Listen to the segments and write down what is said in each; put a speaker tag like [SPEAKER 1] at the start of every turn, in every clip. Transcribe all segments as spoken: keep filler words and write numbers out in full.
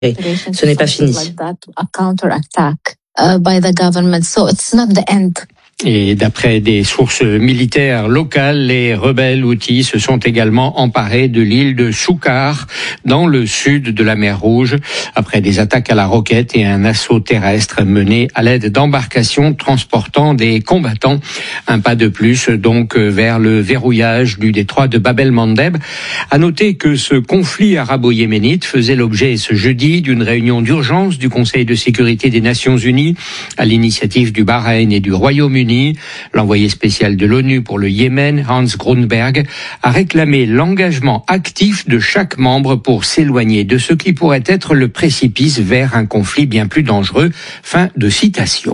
[SPEAKER 1] Ce n'est pas fini.
[SPEAKER 2] Et d'après des sources militaires locales, les rebelles houthis se sont également emparés de l'île de Soukar, dans le sud de la mer Rouge, après des attaques à la roquette et un assaut terrestre mené à l'aide d'embarcations transportant des combattants. Un pas de plus donc vers le verrouillage du détroit de Bab el-Mandeb. À noter que ce conflit arabo-yéménite faisait l'objet ce jeudi d'une réunion d'urgence du Conseil de sécurité des Nations Unies à l'initiative du Bahreïn et du Royaume-Uni. L'envoyé spécial de l'ONU pour le Yémen, Hans Grunberg, a réclamé l'engagement actif de chaque membre pour s'éloigner de ce qui pourrait être le précipice vers un conflit bien plus dangereux. Fin de citation.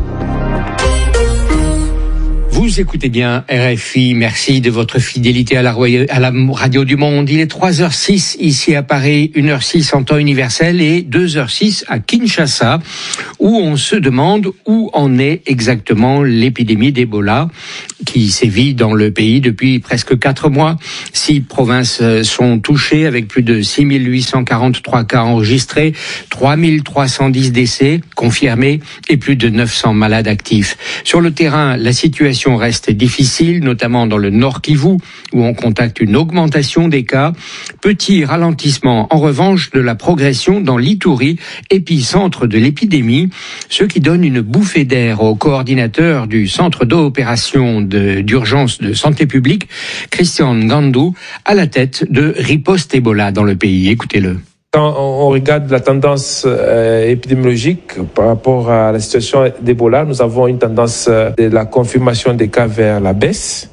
[SPEAKER 2] Vous écoutez bien R F I, merci de votre fidélité à la, à la radio du monde. Il est trois heures six ici à Paris, une heure six en temps universel et deux heures six à Kinshasa, où on se demande où en est exactement l'épidémie d'Ebola qui sévit dans le pays depuis presque quatre mois. Six provinces sont touchées avec plus de six mille huit cent quarante-trois cas enregistrés, trois mille trois cent dix décès confirmés et plus de neuf cents malades actifs. Sur le terrain, la situation reste difficile, notamment dans le Nord Kivu, où on constate une augmentation des cas. Petit ralentissement, en revanche, de la progression dans l'Ituri, épicentre de l'épidémie, ce qui donne une bouffée d'air au coordinateur du centre d'opération de, d'urgence de santé publique, Christian Ngandou, à la tête de Riposte Ebola dans le pays. Écoutez-le.
[SPEAKER 3] Quand on regarde la tendance euh, épidémiologique par rapport à la situation d'Ebola, nous avons une tendance euh, de la confirmation des cas vers la baisse.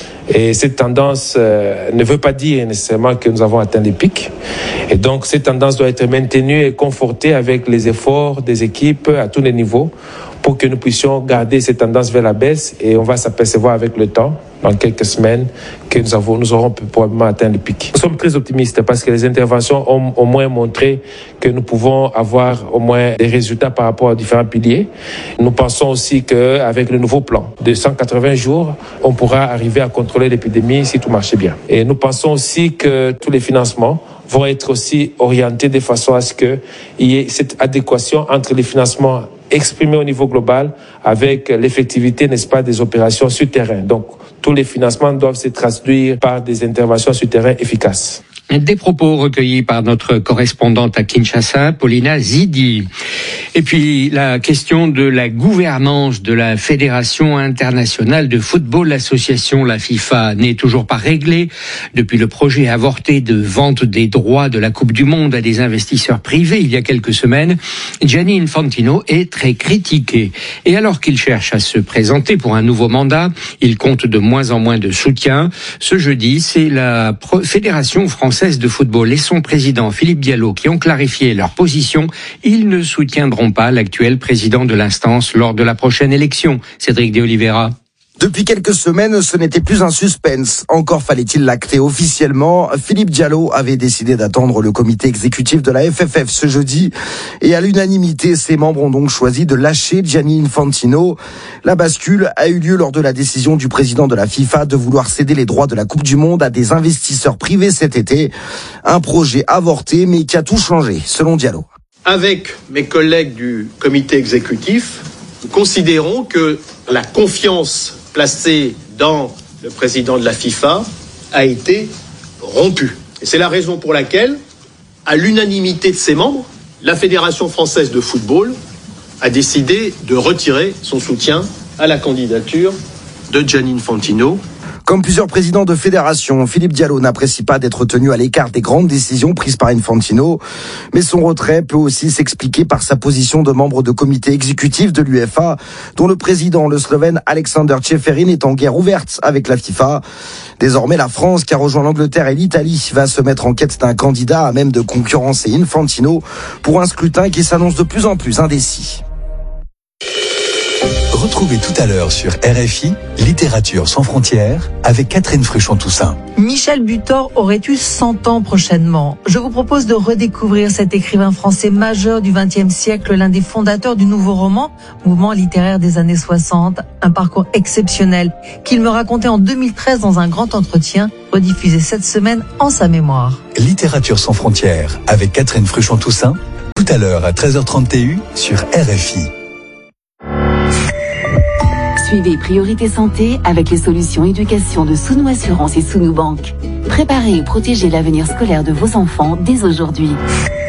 [SPEAKER 3] Et cette tendance euh, ne veut pas dire nécessairement que nous avons atteint les pics. Et donc cette tendance doit être maintenue et confortée avec les efforts des équipes à tous les niveaux pour que nous puissions garder cette tendance vers la baisse. Et on va s'apercevoir avec le temps, dans quelques semaines, que nous, avons, nous aurons probablement atteint le pic. Nous sommes très optimistes parce que les interventions ont au moins montré que nous pouvons avoir au moins des résultats par rapport aux différents piliers. Nous pensons aussi qu'avec le nouveau plan de cent quatre-vingts jours, on pourra arriver à contrôler l'épidémie si tout marche bien. Et nous pensons aussi que tous les financements vont être aussi orientés de façon à ce qu'il y ait cette adéquation entre les financements exprimés au niveau global avec l'effectivité, n'est-ce pas, des opérations sur terrain. Donc, tous les financements doivent se traduire par des interventions sur terrain efficaces.
[SPEAKER 2] Des propos recueillis par notre correspondante à Kinshasa, Paulina Zidi. Et puis, la question de la gouvernance de la Fédération internationale de football, l'association, la FIFA, n'est toujours pas réglée. Depuis le projet avorté de vente des droits de la Coupe du Monde à des investisseurs privés il y a quelques semaines, Gianni Infantino est très critiqué. Et alors qu'il cherche à se présenter pour un nouveau mandat, il compte de moins en moins de soutien. Ce jeudi, c'est la Fédération française de football et son président Philippe Diallo qui ont clarifié leur position. Ils ne soutiendront pas l'actuel président de l'instance lors de la prochaine élection. Cédric de Oliveira.
[SPEAKER 4] Depuis quelques semaines, ce n'était plus un suspense. Encore fallait-il l'acter officiellement. Philippe Diallo avait décidé d'attendre le comité exécutif de la F F F ce jeudi. Et à l'unanimité, ses membres ont donc choisi de lâcher Gianni Infantino. La bascule a eu lieu lors de la décision du président de la FIFA de vouloir céder les droits de la Coupe du Monde à des investisseurs privés cet été. Un projet avorté, mais qui a tout changé, selon Diallo.
[SPEAKER 5] Avec mes collègues du comité exécutif, nous considérons que la confiance placé dans le président de la FIFA a été rompu. Et c'est la raison pour laquelle, à l'unanimité de ses membres, la Fédération française de football a décidé de retirer son soutien à la candidature de Gianni Infantino.
[SPEAKER 4] Comme plusieurs présidents de fédération, Philippe Diallo n'apprécie pas d'être tenu à l'écart des grandes décisions prises par Infantino. Mais son retrait peut aussi s'expliquer par sa position de membre de comité exécutif de l'UEFA, dont le président, le Slovène Alexander Čeferin, est en guerre ouverte avec la FIFA. Désormais, la France, qui a rejoint l'Angleterre et l'Italie, va se mettre en quête d'un candidat à même de concurrencer Infantino pour un scrutin qui s'annonce de plus en plus indécis.
[SPEAKER 6] Retrouvez tout à l'heure sur R F I, Littérature sans frontières, avec Catherine Fruchon-Toussaint.
[SPEAKER 7] Michel Butor aurait eu cent ans prochainement. Je vous propose de redécouvrir cet écrivain français majeur du vingtième siècle, l'un des fondateurs du nouveau roman, mouvement littéraire des années soixante, un parcours exceptionnel qu'il me racontait en deux mille treize dans un grand entretien, rediffusé cette semaine en sa mémoire.
[SPEAKER 6] Littérature sans frontières, avec Catherine Fruchon-Toussaint, tout à l'heure à treize heures trente T U sur R F I.
[SPEAKER 1] Suivez Priorité Santé avec les solutions éducation de Sounou Assurance et Sounou Banque. Préparez et protégez l'avenir scolaire de vos enfants dès aujourd'hui.